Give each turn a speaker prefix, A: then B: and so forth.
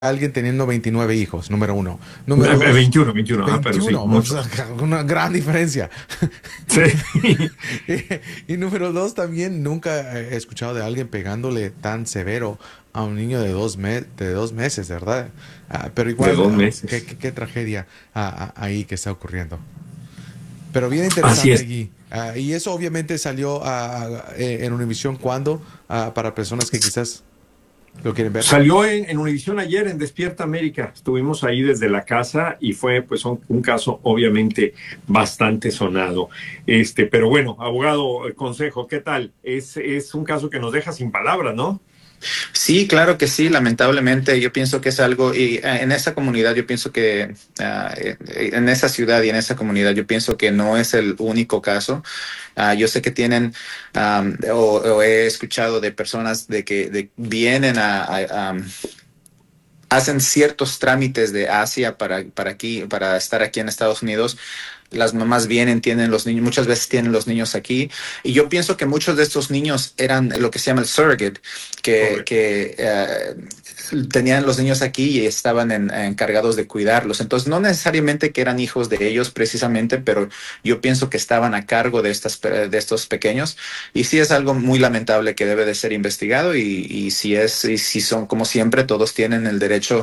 A: alguien teniendo 29 hijos, número uno. Número dos,
B: 21, pero sí,
A: 21, o sea,
B: muchos.
A: una gran diferencia.
B: Sí.
A: Y número dos, también nunca he escuchado de alguien pegándole tan severo a un niño de 2 meses, ¿verdad? Pero
B: De
A: igual,
B: dos
A: qué,
B: meses.
A: qué tragedia ahí que está ocurriendo. Pero bien
B: Así
A: interesante,
B: es.
A: Gui. Y eso obviamente salió en Univision cuando, para personas que quizás lo quieren ver.
B: Salió en Univisión ayer en Despierta América. Estuvimos ahí desde la casa y fue pues un caso obviamente bastante sonado. Pero bueno, abogado, consejo, ¿qué tal? Es un caso que nos deja sin palabras, ¿no?
C: Sí, claro que sí, lamentablemente yo pienso que es algo, y en esa comunidad yo pienso que, en esa ciudad y en esa comunidad yo pienso que no es el único caso. Yo sé que tienen, o he escuchado de personas de que vienen hacen ciertos trámites de Asia para aquí, para estar aquí en Estados Unidos. Las mamás vienen, tienen los niños, muchas veces tienen los niños aquí. Y yo pienso que muchos de estos niños eran lo que se llama el surrogate,
B: Correcto.
C: que tenían los niños aquí y estaban encargados de cuidarlos. Entonces, no necesariamente que eran hijos de ellos precisamente, pero yo pienso que estaban a cargo de estos pequeños. Y sí es algo muy lamentable que debe de ser investigado y si son, como siempre, todos tienen el derecho